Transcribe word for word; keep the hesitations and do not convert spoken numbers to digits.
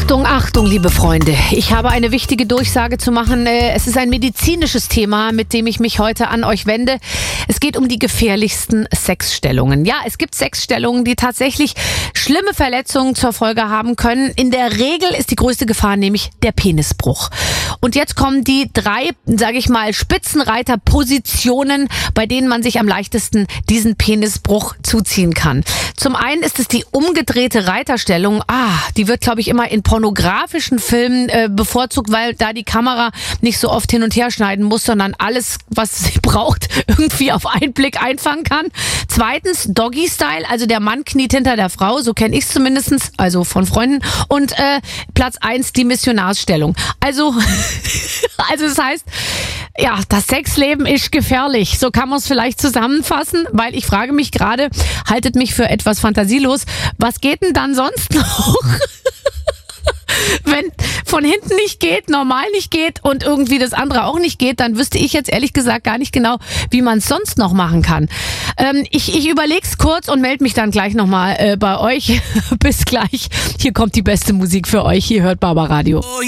Achtung, Achtung, liebe Freunde. Ich habe eine wichtige Durchsage zu machen. Es ist ein medizinisches Thema, mit dem ich mich heute an euch wende. Es geht um die gefährlichsten Sexstellungen. Ja, es gibt Sexstellungen, die tatsächlich schlimme Verletzungen zur Folge haben können. In der Regel ist die größte Gefahr nämlich der Penisbruch. Und jetzt kommen die drei, sage ich mal, Spitzenreiterpositionen, bei denen man sich am leichtesten diesen Penisbruch zuziehen kann. Zum einen ist es die umgedrehte Reiterstellung. Ah, die wird, glaube ich, immer in pornografischen Filmen äh, bevorzugt, weil da die Kamera nicht so oft hin und her schneiden muss, sondern alles, was sie braucht, irgendwie auf einen Blick einfangen kann. Zweitens Doggy-Style, also der Mann kniet hinter der Frau, so kenne ich es zumindest, also von Freunden. Und äh, Platz eins die Missionarsstellung. Also, also das heißt, ja, das Sexleben ist gefährlich. So kann man es vielleicht zusammenfassen, weil ich frage mich gerade, haltet mich für etwas fantasielos, was geht denn dann sonst noch? Wenn von hinten nicht geht, normal nicht geht und irgendwie das andere auch nicht geht, dann wüsste ich jetzt ehrlich gesagt gar nicht genau, wie man es sonst noch machen kann. Ähm, ich ich überlege es kurz und melde mich dann gleich nochmal äh, bei euch. Bis gleich. Hier kommt die beste Musik für euch. Hier hört Barbaradio.